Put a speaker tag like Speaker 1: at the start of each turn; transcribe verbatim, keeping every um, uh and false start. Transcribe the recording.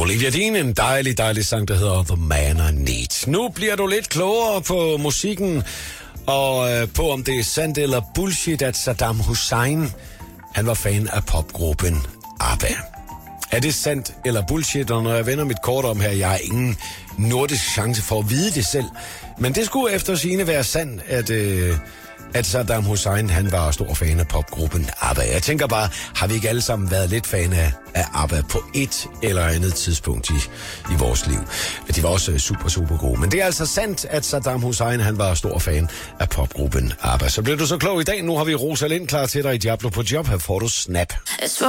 Speaker 1: Olivia Dean, en dejlig, dejlig sang, der hedder The Man I Need. Nu bliver du lidt klogere på musikken, og øh, på om det er sandt eller bullshit, at Saddam Hussein, han var fan af popgruppen ABBA. Er det sandt eller bullshit? Og når jeg vender mit kort om her, jeg har ingen nordisk chance for at vide det selv. Men det skulle efter sigende være sandt, at, øh, at Saddam Hussein, han var stor fan af popgruppen ABBA. Jeg tænker bare, har vi ikke alle sammen været lidt fan af, af ABBA på et eller andet tidspunkt i, i vores liv? De var også super, super gode. Men det er altså sandt, at Saddam Hussein, han var stor fan af popgruppen ABBA. Så bliver du så klog i dag. Nu har vi Rosa Lind klar til dig i Diablo på job. Her får du Snap.